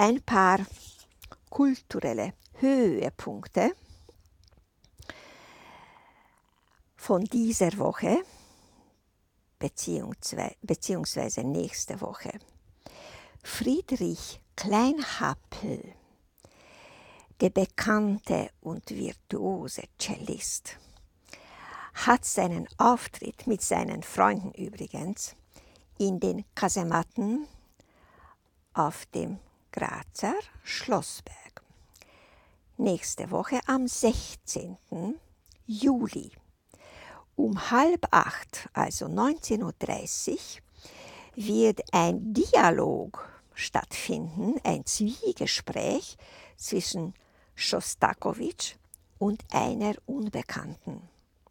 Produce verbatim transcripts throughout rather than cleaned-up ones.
ein paar kulturelle Höhepunkte von dieser Woche beziehungsweise, beziehungsweise nächste Woche. Friedrich Kleinhappel, der bekannte und virtuose Cellist, hat seinen Auftritt mit seinen Freunden übrigens in den Kasematten auf dem Grazer Schlossberg. Nächste Woche am sechzehnten Juli um halb acht, also neunzehn Uhr dreißig, wird ein Dialog stattfinden, ein Zwiegespräch zwischen Schostakowitsch und einer Unbekannten.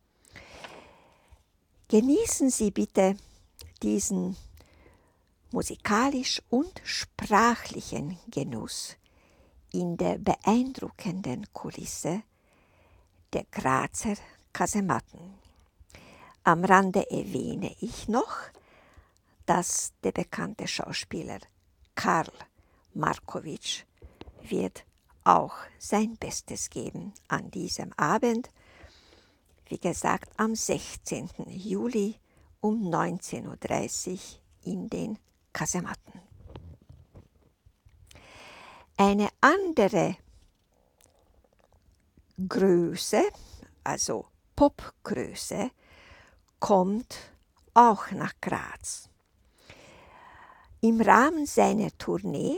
Genießen Sie bitte diesen musikalisch und sprachlichen Genuss in der beeindruckenden Kulisse der Grazer Kasematten. Am Rande erwähne ich noch, dass der bekannte Schauspieler Karl Markowitsch wird auch sein Bestes geben an diesem Abend. Wie gesagt, am sechzehnten Juli um neunzehn Uhr dreißig in den Kasematten. Eine andere Größe, also Popgröße, kommt auch nach Graz. Im Rahmen seiner Tournee,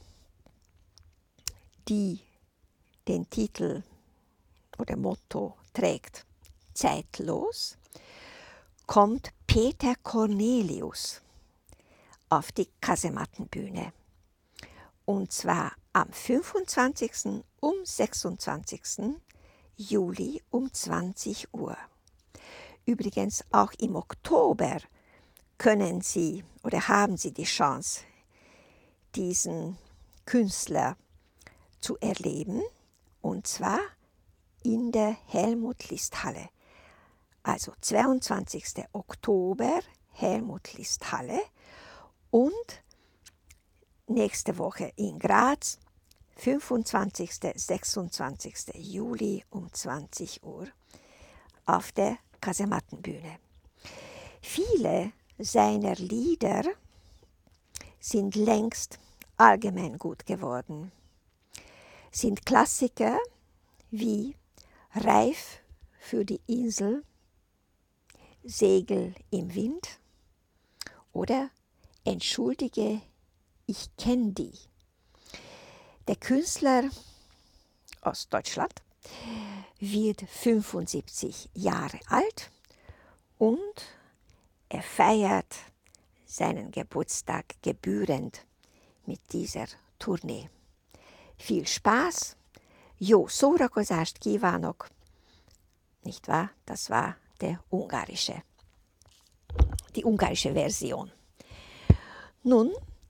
die den Titel oder Motto trägt Zeitlos, kommt Peter Cornelius auf die Kasemattenbühne. Und zwar am fünfundzwanzigsten und sechsundzwanzigsten Juli um zwanzig Uhr. Übrigens auch im Oktober können Sie oder haben Sie die Chance, diesen Künstler zu erleben, und zwar in der Helmut-List-Halle. Also zweiundzwanzigsten Oktober, Helmut-List-Halle, und nächste Woche in Graz, fünfundzwanzigsten und sechsundzwanzigsten Juli um zwanzig Uhr auf der Kasemattenbühne. Viele seiner Lieder sind längst allgemein gut geworden, sind Klassiker wie Reif für die Insel, Segel im Wind oder Entschuldige, ich kenn die. Der Künstler aus Deutschland wird fünfundsiebzig Jahre alt und er feiert seinen Geburtstag gebührend mit dieser Tournee. Viel Spaß! Jó szórakozást kívánok! Nicht wahr? Das war der ungarische, die ungarische Version. Nun,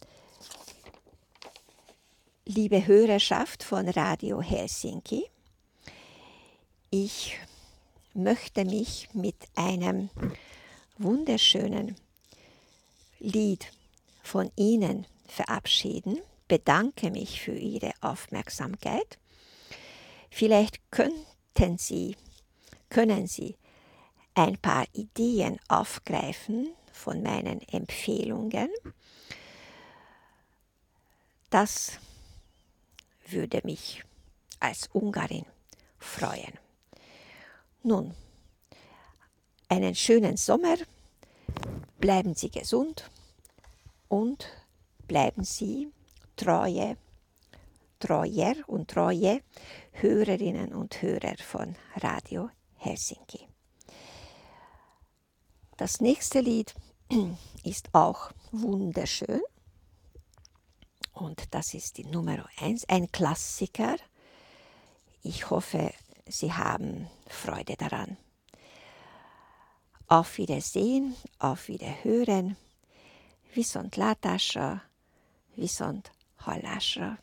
liebe Hörerschaft von Radio Helsinki, ich möchte mich mit einem wunderschönen Lied von Ihnen verabschieden, bedanke mich für Ihre Aufmerksamkeit. Vielleicht könnten Sie, können Sie ein paar Ideen aufgreifen von meinen Empfehlungen. Das würde mich als Ungarin freuen. Nun, einen schönen Sommer, bleiben Sie gesund und bleiben Sie treue, treuer und treue Hörerinnen und Hörer von Radio Helsinki. Das nächste Lied ist auch wunderschön und das ist die Nummer eins, ein Klassiker. Ich hoffe, Sie haben Freude daran. Auf Wiedersehen, auf Wiederhören, viszont látásra, viszont hallásra.